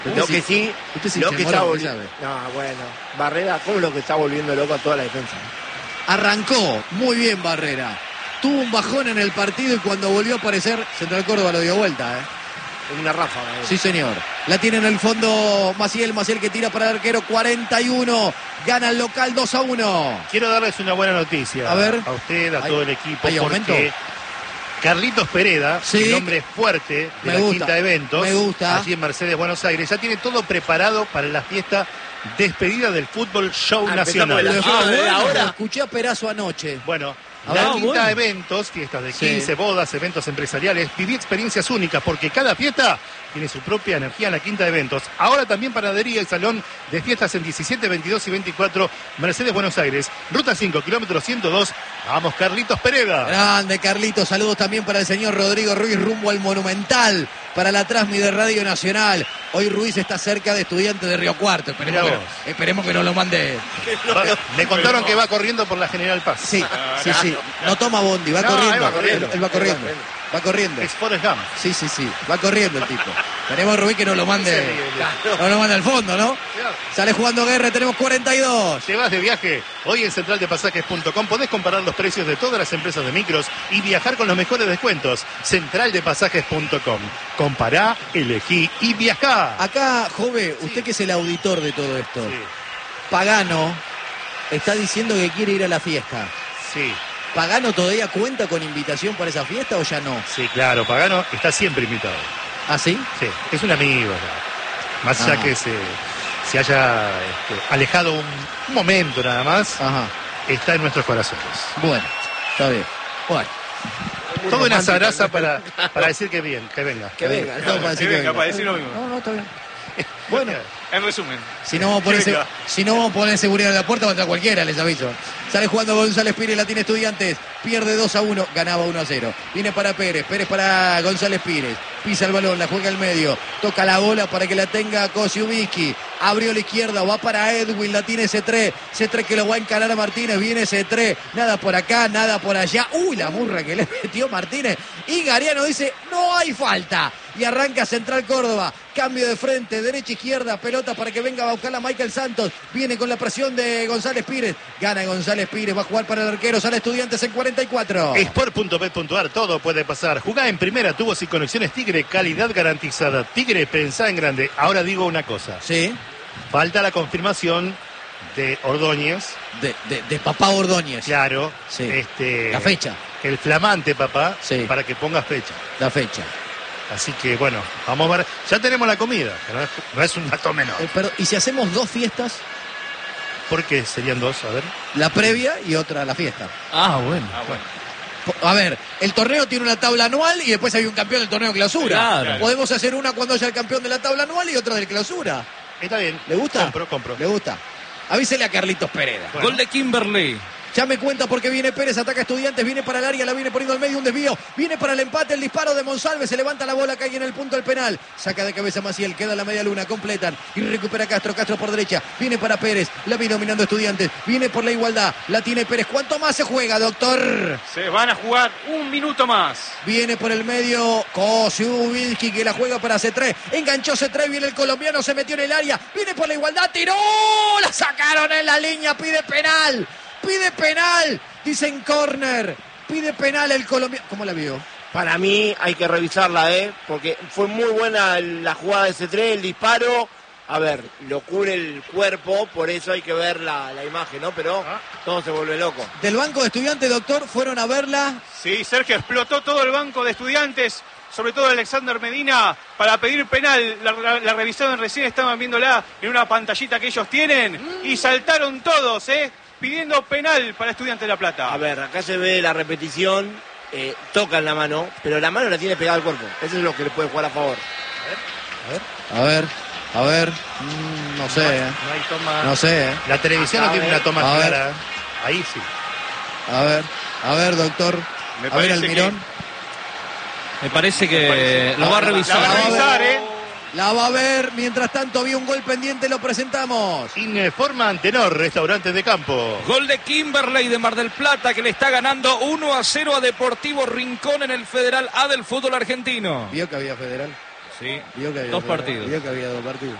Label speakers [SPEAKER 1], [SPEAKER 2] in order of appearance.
[SPEAKER 1] Lo que sí, lo que está volviendo.
[SPEAKER 2] sabe.
[SPEAKER 1] No, bueno, Barrera, ¿cómo es lo que está volviendo loco a toda la defensa?
[SPEAKER 2] Arrancó muy bien Barrera. Tuvo un bajón en el partido y cuando volvió a aparecer, Central Córdoba lo dio vuelta,
[SPEAKER 1] Una ráfaga.
[SPEAKER 2] Sí, señor. La tiene en el fondo Maciel que tira para el arquero, 41. Gana el local 2-1.
[SPEAKER 3] Quiero darles una buena noticia.
[SPEAKER 2] A ver.
[SPEAKER 3] A usted, a todo el equipo.
[SPEAKER 2] ¿hay aumento?
[SPEAKER 3] Porque Carlitos Pereda,
[SPEAKER 2] Sí.
[SPEAKER 3] el hombre fuerte de
[SPEAKER 2] Me
[SPEAKER 3] la
[SPEAKER 2] gusta,
[SPEAKER 3] Quinta de Eventos,
[SPEAKER 2] me gusta.
[SPEAKER 3] allí en Mercedes, Buenos Aires, ya tiene todo preparado para la fiesta despedida del Fútbol Show Nacional.
[SPEAKER 2] Lo escuché a Perazo anoche.
[SPEAKER 3] Bueno,
[SPEAKER 2] A
[SPEAKER 3] la
[SPEAKER 2] ver,
[SPEAKER 3] Quinta
[SPEAKER 2] bueno.
[SPEAKER 3] Eventos, fiestas de
[SPEAKER 2] Sí.
[SPEAKER 3] 15, bodas, eventos empresariales, viví experiencias únicas porque cada fiesta tiene su propia energía en la Quinta Eventos. Ahora también panadería y salón de fiestas en 17, 22 y 24, Mercedes, Buenos Aires. Ruta 5, kilómetro 102. Vamos, Carlitos Pereda.
[SPEAKER 2] Grande, Carlitos. Saludos también para el señor Rodrigo Ruiz rumbo al Monumental para la Transmi de Radio Nacional. Hoy Ruiz está cerca de Estudiantes de Río Cuarto. Esperemos que no lo mande.
[SPEAKER 3] Me contaron que va corriendo por la General Paz.
[SPEAKER 2] Sí. No toma bondi, va
[SPEAKER 3] No,
[SPEAKER 2] corriendo.
[SPEAKER 3] él va corriendo.
[SPEAKER 2] Él va corriendo. Va corriendo.
[SPEAKER 3] Es Forrest Gump.
[SPEAKER 2] Sí. Va corriendo el tipo. Esperemos, Ruiz, que no lo mande. No lo mande al fondo, ¿no? Sale jugando Guerra, tenemos 42.
[SPEAKER 3] Te vas de viaje. Hoy en centraldepasajes.com podés comparar los precios de todas las empresas de micros y viajar con los mejores descuentos. Centraldepasajes.com. Compará, elegí y viajá.
[SPEAKER 2] Acá, Jove, usted que es el auditor de todo esto. Pagano está diciendo que quiere ir a la fiesta.
[SPEAKER 3] Sí.
[SPEAKER 2] ¿Pagano todavía cuenta con invitación para esa fiesta o ya no?
[SPEAKER 3] Sí, claro, Pagano está siempre invitado.
[SPEAKER 2] ¿Ah, sí?
[SPEAKER 3] Sí, es un amigo. ¿No? Más allá que se haya alejado un momento nada más, está en nuestros corazones.
[SPEAKER 2] Bueno, está bien. Bueno.
[SPEAKER 3] Toda una zaraza para decir que bien, que venga.
[SPEAKER 1] Que venga.
[SPEAKER 2] No, para decir que venga.
[SPEAKER 4] para decir lo mismo.
[SPEAKER 2] No, está bien. Bueno.
[SPEAKER 4] En resumen.
[SPEAKER 2] Si no vamos a poner seguridad en la puerta, va a entrar cualquiera, les aviso. Sale jugando González Pires, la tiene Estudiantes. Pierde 2-1, ganaba 1-0. Viene para Pérez para González Pires. Pisa el balón, la juega al medio. Toca la bola para que la tenga Kosiubiski. Abrió la izquierda, va para Edwin, la tiene C3. C3 que lo va a encarar a Martínez. Viene C3, nada por acá, nada por allá. Uy, la murra que le metió Martínez. Y Gariano dice, no hay falta. Y arranca Central Córdoba. Cambio de frente, derecha, izquierda, pelota para que venga a buscarla Michael Santos. Viene con la presión de González Pires. Gana González Pires, va a jugar para el arquero. Sale Estudiantes en 44.
[SPEAKER 3] Sport.bet.ar, todo puede pasar. Jugá en primera, tubos y conexiones Tigre, calidad garantizada. Tigre, pensá en grande. Ahora digo una cosa.
[SPEAKER 2] Sí.
[SPEAKER 3] Falta la confirmación de Ordóñez.
[SPEAKER 2] De papá Ordóñez.
[SPEAKER 3] Claro.
[SPEAKER 2] Sí. La fecha.
[SPEAKER 3] El flamante papá,
[SPEAKER 2] sí,
[SPEAKER 3] para que ponga fecha.
[SPEAKER 2] La fecha.
[SPEAKER 3] Así que bueno, vamos a ver. Ya tenemos la comida, que no es un dato menor.
[SPEAKER 2] ¿Y si hacemos dos fiestas?
[SPEAKER 3] ¿Por qué serían dos? A ver.
[SPEAKER 2] La previa y otra la fiesta.
[SPEAKER 4] Bueno.
[SPEAKER 2] A ver, el torneo tiene una tabla anual y después hay un campeón del torneo clausura.
[SPEAKER 4] Claro.
[SPEAKER 2] Podemos hacer una cuando haya el campeón de la tabla anual y otra del clausura.
[SPEAKER 3] Está bien.
[SPEAKER 2] ¿Le gusta?
[SPEAKER 3] Compro.
[SPEAKER 2] ¿Le gusta? Avísele a Carlitos Pereda.
[SPEAKER 4] Bueno. Gol de Kimberley.
[SPEAKER 2] Ya me cuenta porque viene Pérez, ataca Estudiantes, viene para el área, la viene poniendo al medio, un desvío, viene para el empate, el disparo de Monsalve, se levanta la bola, cae en el punto del penal, saca de cabeza Maciel, queda la media luna, completan y recupera Castro por derecha, viene para Pérez, la viene dominando Estudiantes, viene por la igualdad, la tiene Pérez, ¿cuánto más se juega, doctor?
[SPEAKER 4] Se van a jugar un minuto más.
[SPEAKER 2] Viene por el medio Kosiubiski que la juega para C3, enganchó C3, viene el colombiano, se metió en el área, viene por la igualdad, tiró, la sacaron en la línea, pide penal, dicen córner, pide penal el colombiano. ¿Cómo la vio?
[SPEAKER 1] Para mí hay que revisarla, porque fue muy buena la jugada de C3, el disparo. A ver, lo cubre el cuerpo, por eso hay que ver la imagen, ¿no? Pero todo se vuelve loco.
[SPEAKER 2] Del banco de Estudiantes, doctor, fueron a verla.
[SPEAKER 4] Sí, Sergio, explotó todo el banco de Estudiantes, sobre todo Alexander Medina, para pedir penal. La revisaron recién, estaban viéndola en una pantallita que ellos tienen y saltaron todos, pidiendo penal para Estudiantes de La Plata.
[SPEAKER 1] A ver, acá se ve la repetición, tocan la mano, pero la mano la tiene pegada al cuerpo. Eso es lo que le puede jugar a favor.
[SPEAKER 2] A ver. No sé.
[SPEAKER 3] No hay toma.
[SPEAKER 2] No sé.
[SPEAKER 3] La televisión no tiene una toma clara. Ahí sí.
[SPEAKER 2] A ver, doctor. A ver, Almirón.
[SPEAKER 4] Me parece que lo va a revisar.
[SPEAKER 2] La va a revisar, La va a ver. Mientras tanto, había un gol pendiente, lo presentamos.
[SPEAKER 3] Informa Antenor, restaurantes de campo.
[SPEAKER 5] Gol de Kimberley de Mar del Plata, que le está ganando 1-0 a Deportivo Rincón en el Federal A del fútbol argentino.
[SPEAKER 2] ¿Vio que había Federal?
[SPEAKER 5] Sí.
[SPEAKER 2] Vio que había
[SPEAKER 5] Dos partidos.
[SPEAKER 2] Vio que había 2 partidos.